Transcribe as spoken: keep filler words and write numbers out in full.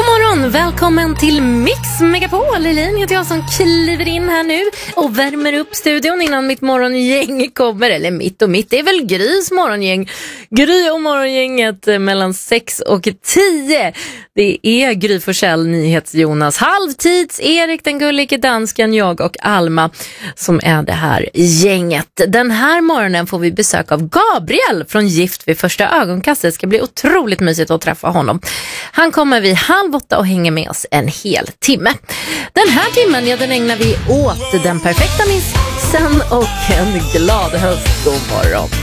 God morgon, välkommen till Mix Megapol. Elin heter jag som kliver in här nu och värmer upp studion innan mitt morgongäng kommer. Eller mitt och mitt, det är väl Grys morgongäng. Gry och morgongänget mellan sex och tio. Det är Gry Forssell, NyhetsJonas, Halvtids, Erik den gullige dansken, jag och Alma som är det här gänget. Den här morgonen får vi besök av Gabriel från Gift vid första ögonkastet. Det ska bli otroligt mysigt att träffa honom. Han kommer vid halv åtta och hänger med oss en hel timme. Den här timmen, ja, den ägnar vi åt den perfekta mixen och en glad höst. God morgon.